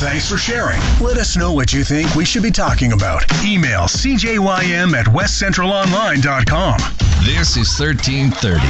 Thanks for sharing. Let us know what you think we should be talking about. Email cjym@westcentralonline.com. This is 1330.